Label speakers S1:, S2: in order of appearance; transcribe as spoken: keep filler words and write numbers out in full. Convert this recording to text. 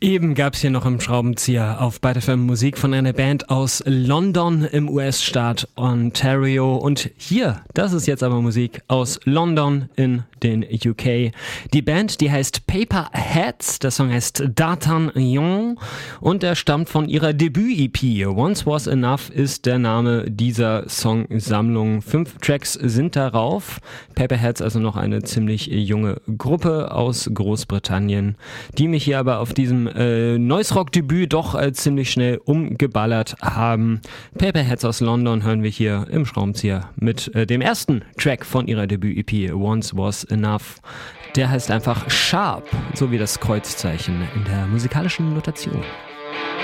S1: Eben gab's hier noch im Schraubenzieher auf Byte F M Musik von einer Band aus London im U S-Staat Ontario. Und hier, das ist jetzt aber Musik aus London in den U K. Die Band, die heißt Paperheads, der Song heißt D'Artagnan und er stammt von ihrer Debüt-E P. Once Was Enough ist der Name dieser Songsammlung. Fünf Tracks sind darauf. Paperheads, also noch eine ziemlich junge Gruppe aus Großbritannien, die mich hier aber auf diesem äh, Noise-Rock-Debüt doch äh, ziemlich schnell umgeballert haben. Paperheads aus London hören wir hier im Schraubenzieher mit äh, dem ersten Track von ihrer Debüt-E P, Once Was Enough. Der heißt einfach Sharp, so wie das Kreuzzeichen in der musikalischen Notation.